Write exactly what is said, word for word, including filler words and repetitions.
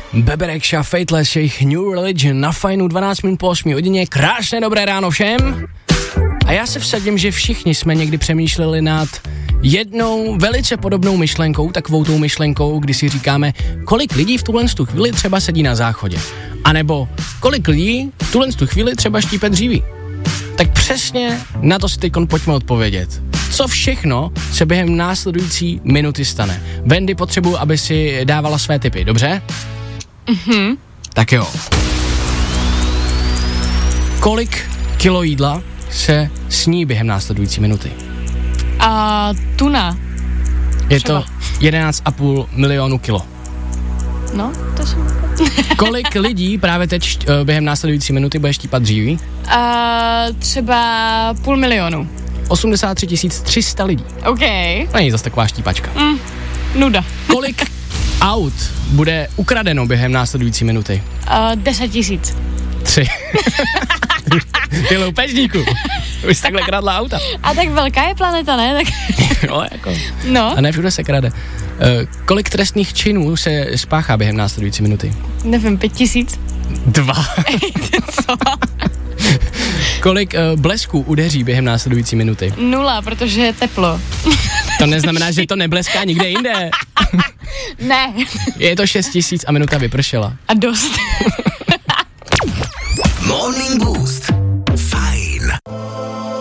Bebe Rexha, Fateless, jejich New Religion na Fajnu dvanáct minut po osmé hodině. Krásné dobré ráno všem. A já se vsadím, že všichni jsme někdy přemýšleli nad jednou velice podobnou myšlenkou, takovou tou myšlenkou, kdy si říkáme, kolik lidí v tuhle tu chvíli třeba sedí na záchodě. A nebo kolik lidí v tuhle tu chvíli třeba štípe dříví. Tak přesně na to si teď pojďme odpovědět. Co všechno se během následující minuty stane? Wendy, potřebuji, aby si dávala své tipy, dobře? Mhm. Tak jo. Kolik kilo jídla se sní během následující minuty? A tuna. Je Třeba. to jedenáct a půl milionu kilo. No, to jsem... Kolik lidí právě teď št, uh, během následující minuty bude štípat dříví? A třeba půl milionu. osmdesát tři tisíc tři sta lidí. OK. Není zase taková štípačka. Mm, nuda. Kolik aut bude ukradeno během následující minuty? A deset tisíc. Tři. Ty loupežníku. Už jsi takhle kradla auta. A tak velká je planeta, ne? Tak... Jo, jako. No. A ne všude se krade. Uh, kolik trestných činů se spáchá během následující minuty? Nevím, pět tisíc? Dva. Co? Kolik uh, blesků udeří během následující minuty? Nula, protože je teplo. To neznamená, že to nebleská nikde jinde. Ne. Je to šest tisíc a minuta vypršela. A dost. Morning Boost.